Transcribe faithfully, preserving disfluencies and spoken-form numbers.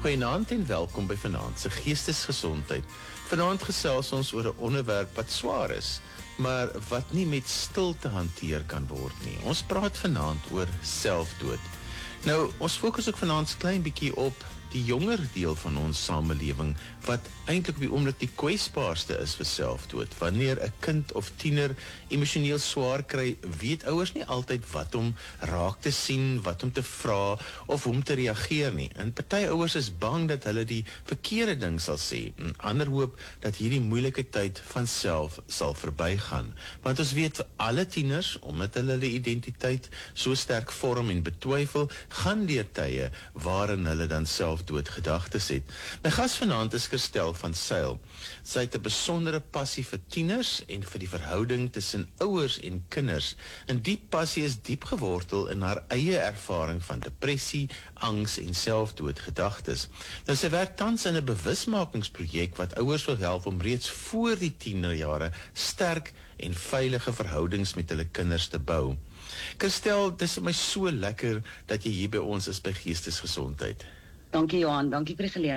Goeienaand en welkom by Vanaand se Geestesgesondheid. Vanaand gesels ons oor 'n onderwerp wat swaar is, maar wat nie met stilte hanteer kan word nie. Ons praat vanaand oor selfdood. Nou, ons fokus ook vanaand 'n klein bietjie op die jonger deel van ons samelewing, wat eintlik op die oomblik die kwesbaarste is vir selfdood. Wanneer 'n kind of tiener emosioneel swaar kry, weet ouers nie altyd wat om raak te sien, wat om te vra, of hoe om te reageer nie. En party ouers is bang dat hulle die verkeerde ding sal sê, en ander hoop dat hierdie moeilike tyd van self sal verbygaan. Want ons weet vir alle tieners, omdat hulle hulle identiteit so sterk vorm en betwyfel, gaan deur tye waarin hulle dan selfdoodgedagtes het. My gas vanaand is Christel van Sail. Sy het 'n besondere passie vir tieners en vir die verhouding tussen ouers en kinders. En die passie is diep gewortel in haar eie ervaring van depressie, angs en selfdoodgedagtes. Nou, sy werk tans in 'n bewusmakingsprojek wat ouers wil help om reeds voor die tienerjare sterk en veilige verhoudings met hulle kinders te bou. Christel, dit is vir my so lekker dat jy hier by ons is by Geestesgesondheid. Dankie Johan, dankie vir die geleentheid.